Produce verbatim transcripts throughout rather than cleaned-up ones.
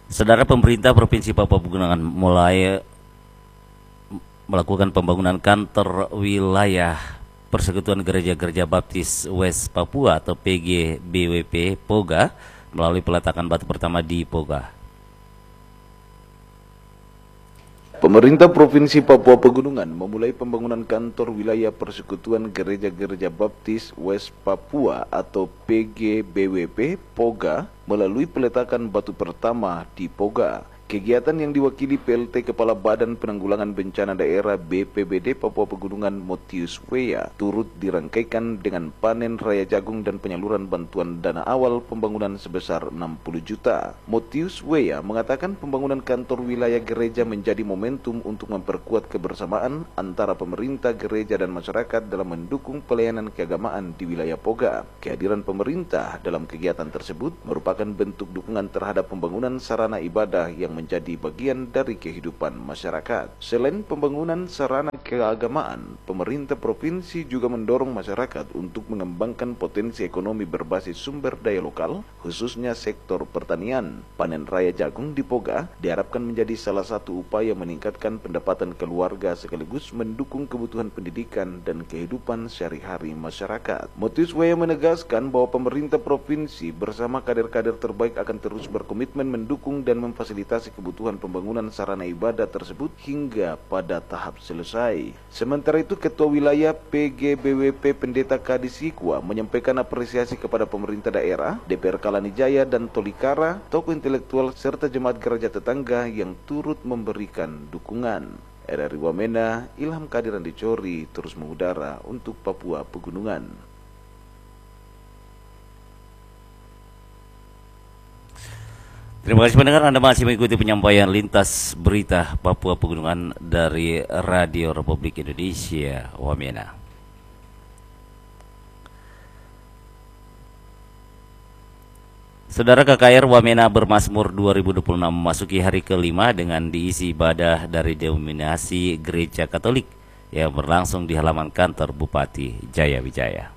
Saudara, pemerintah Provinsi Papua Pegunungan mulai melakukan pembangunan kantor wilayah Persekutuan Gereja-Gereja Baptis West Papua atau P G B W P Poga melalui peletakan batu pertama di Poga. Pemerintah Provinsi Papua Pegunungan memulai pembangunan kantor wilayah Persekutuan Gereja-Gereja Baptis West Papua atau P G B W P Poga melalui peletakan batu pertama di Poga. Kegiatan yang diwakili P L T Kepala Badan Penanggulangan Bencana Daerah B P B D Papua Pegunungan Motius Weya turut dirangkaikan dengan panen raya jagung dan penyaluran bantuan dana awal pembangunan sebesar enam puluh juta. Motius Weya mengatakan pembangunan kantor wilayah gereja menjadi momentum untuk memperkuat kebersamaan antara pemerintah, gereja, dan masyarakat dalam mendukung pelayanan keagamaan di wilayah Poga. Kehadiran pemerintah dalam kegiatan tersebut merupakan bentuk dukungan terhadap pembangunan sarana ibadah yang menjadi bagian dari kehidupan masyarakat. Selain pembangunan sarana keagamaan, pemerintah provinsi juga mendorong masyarakat untuk mengembangkan potensi ekonomi berbasis sumber daya lokal, khususnya sektor pertanian. Panen raya jagung di Poga diharapkan menjadi salah satu upaya meningkatkan pendapatan keluarga sekaligus mendukung kebutuhan pendidikan dan kehidupan sehari-hari masyarakat. Motius Weya menegaskan bahwa pemerintah provinsi bersama kader-kader terbaik akan terus berkomitmen mendukung dan memfasilitasi kebutuhan pembangunan sarana ibadah tersebut hingga pada tahap selesai. Sementara itu, Ketua Wilayah P G B W P Pendeta Kadis Hikwa menyampaikan apresiasi kepada pemerintah daerah, D P R Kalanijaya dan Tolikara, tokoh intelektual serta jemaat gereja tetangga yang turut memberikan dukungan. R R I Wamena, Ilham Kadir Andi Cori terus mengudara untuk Papua Pegunungan. Terima kasih pendengar, Anda masih mengikuti penyampaian lintas berita Papua Pegunungan dari Radio Republik Indonesia Wamena. Saudara, K K R Wamena Bermazmur dua ribu dua puluh enam memasuki hari kelima dengan diisi ibadah dari denominasi Gereja Katolik yang berlangsung di halaman kantor Bupati Jaya Wijaya.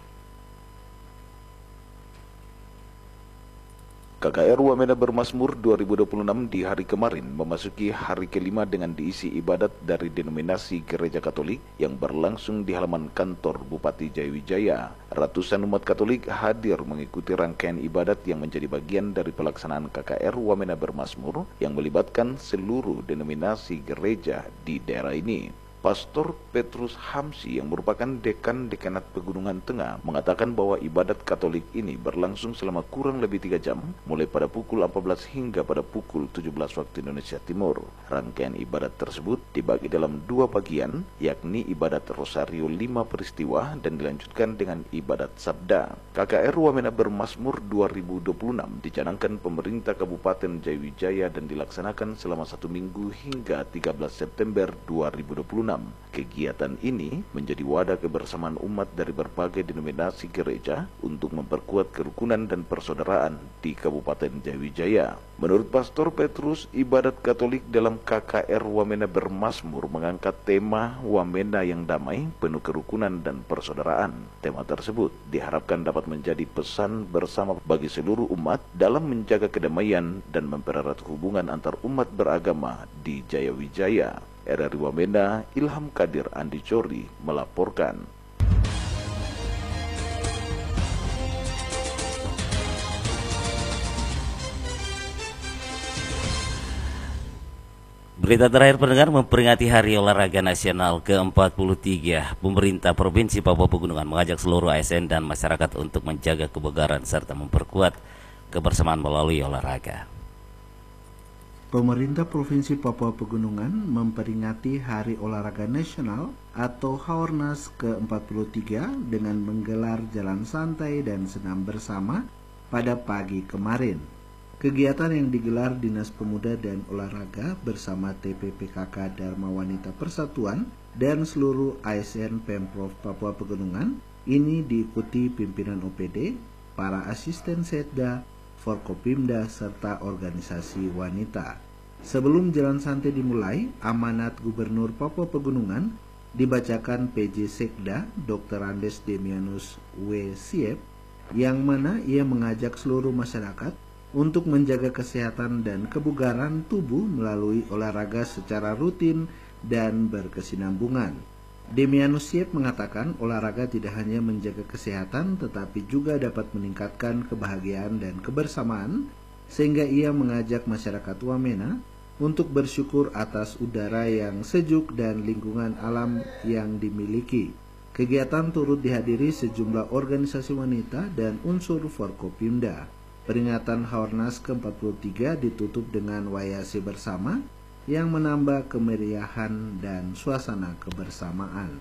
K K R Wamena Bermazmur dua ribu dua puluh enam di hari kemarin memasuki hari kelima dengan diisi ibadat dari denominasi Gereja Katolik yang berlangsung di halaman kantor Bupati Jaya Wijaya. Ratusan umat Katolik hadir mengikuti rangkaian ibadat yang menjadi bagian dari pelaksanaan K K R Wamena Bermazmur yang melibatkan seluruh denominasi gereja di daerah ini. Pastor Petrus Hamsi yang merupakan dekan dekanat Pegunungan Tengah mengatakan bahwa ibadat Katolik ini berlangsung selama kurang lebih tiga jam, mulai pada pukul empat belas hingga pada pukul tujuh belas waktu Indonesia Timur. Rangkaian ibadat tersebut dibagi dalam dua bagian, yakni ibadat Rosario lima peristiwa dan dilanjutkan dengan ibadat Sabda. K K R Wamena Bermazmur dua ribu dua puluh enam dicanangkan pemerintah Kabupaten Jaya Wijaya dan dilaksanakan selama satu minggu hingga tiga belas September dua ribu dua puluh enam. Kegiatan ini menjadi wadah kebersamaan umat dari berbagai denominasi gereja untuk memperkuat kerukunan dan persaudaraan di Kabupaten Jaya Wijaya. Menurut Pastor Petrus, ibadat Katolik dalam K K R Wamena Bermazmur mengangkat tema Wamena yang damai, penuh kerukunan dan persaudaraan. Tema tersebut diharapkan dapat menjadi pesan bersama bagi seluruh umat dalam menjaga kedamaian dan mempererat hubungan antar umat beragama di Jaya Wijaya. R R I Wamena, Ilham Kadir Andi Cori melaporkan. Berita terakhir pendengar, memperingati Hari Olahraga Nasional ke empat puluh tiga, pemerintah Provinsi Papua Pegunungan mengajak seluruh A S N dan masyarakat untuk menjaga kebugaran serta memperkuat kebersamaan melalui olahraga. Pemerintah Provinsi Papua Pegunungan memperingati Hari Olahraga Nasional atau Haornas ke empat puluh tiga dengan menggelar jalan santai dan senam bersama pada pagi kemarin. Kegiatan yang digelar Dinas Pemuda dan Olahraga bersama T P P K K Dharma Wanita Persatuan dan seluruh A S N Pemprov Papua Pegunungan ini diikuti pimpinan O P D, para asisten Setda, Forkopimda, serta organisasi wanita. Sebelum jalan santai dimulai, amanat Gubernur Papua Pegunungan dibacakan P J Sekda Doktor Andes Demianus W. Siep, yang mana ia mengajak seluruh masyarakat untuk menjaga kesehatan dan kebugaran tubuh melalui olahraga secara rutin dan berkesinambungan. Demianus Siep mengatakan olahraga tidak hanya menjaga kesehatan tetapi juga dapat meningkatkan kebahagiaan dan kebersamaan, sehingga ia mengajak masyarakat Wamena untuk bersyukur atas udara yang sejuk dan lingkungan alam yang dimiliki. Kegiatan turut dihadiri sejumlah organisasi wanita dan unsur Forkopimda. Peringatan Haornas ke empat puluh tiga ditutup dengan wayase bersama yang menambah kemeriahan dan suasana kebersamaan.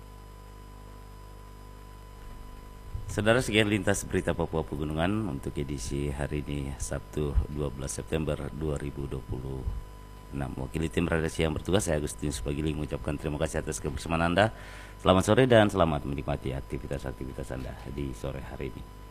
Saudara, sekian lintas berita Papua Pegunungan untuk edisi hari ini Sabtu dua belas September dua ribu dua puluh enam. Wakili tim redaksi yang bertugas, saya Agustinus Pagiling mengucapkan terima kasih atas kebersamaan Anda. Selamat sore dan selamat menikmati aktivitas-aktivitas Anda di sore hari ini.